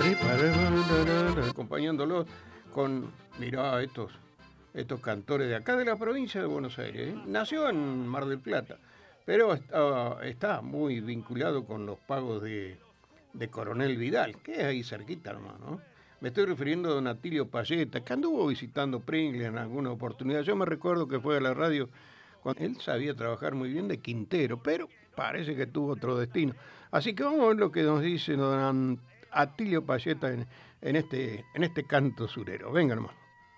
acompañándolo con, mirá, estos cantores de acá de la provincia de Buenos Aires, ¿eh? Nació en Mar del Plata, pero está muy vinculado con los pagos de Coronel Vidal, que es ahí cerquita nomás, ¿no? Me estoy refiriendo a don Atilio Payeta, que anduvo visitando Pringles en alguna oportunidad. Yo me recuerdo que fue a la radio cuando él sabía trabajar muy bien de quintero, pero parece que tuvo otro destino. Así que vamos a ver lo que nos dice don Atilio Payeta en este canto surero. Venga nomás.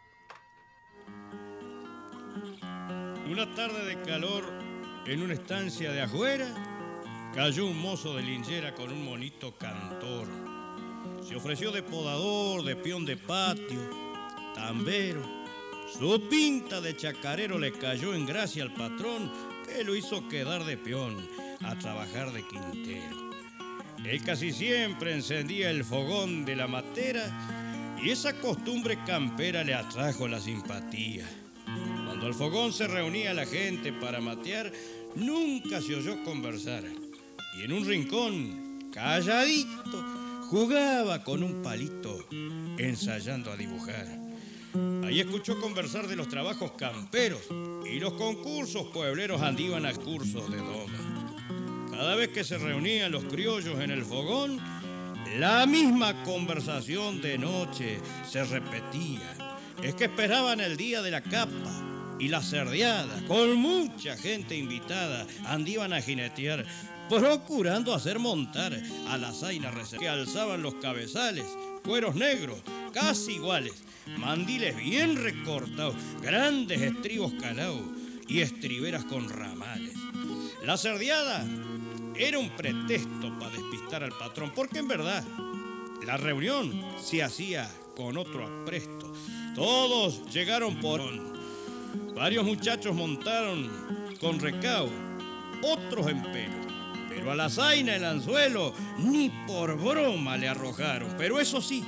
Una tarde de calor en una estancia de afuera, cayó un mozo de linchera con un monito cantor. Se ofreció de podador, de peón de patio, tambero. Su pinta de chacarero le cayó en gracia al patrón, que lo hizo quedar de peón a trabajar de quintero. Él casi siempre encendía el fogón de la matera y esa costumbre campera le atrajo la simpatía. Cuando al fogón se reunía la gente para matear, nunca se oyó conversar. Y en un rincón, calladito, jugaba con un palito, ensayando a dibujar. Ahí escuchó conversar de los trabajos camperos y los concursos puebleros andaban a cursos de doma. Cada vez que se reunían los criollos en el fogón, la misma conversación de noche se repetía. Es que esperaban el día de la capa y la cerdeada, con mucha gente invitada, andaban a jinetear, procurando hacer montar a la zaina que alzaban los cabezales, cueros negros, casi iguales, mandiles bien recortados, grandes estribos calados y estriberas con ramales. La cerdeada era un pretexto para despistar al patrón, porque en verdad la reunión se hacía con otro apresto. Todos llegaron por... Varios muchachos montaron con recao, otros en pelo. Pero a la zaina el anzuelo ni por broma le arrojaron. Pero eso sí,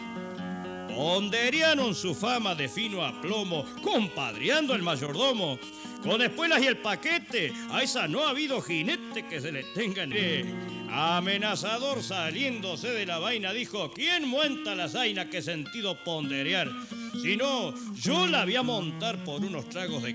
ponderaron su fama de fino aplomo, compadreando al mayordomo. Con espuelas y el paquete, a esa no ha habido jinete que se le tenga en... Amenazador saliéndose de la vaina dijo: ¿quién monta la zaina? ¿Qué sentido ponderear? Si no, yo la voy a montar por unos tragos de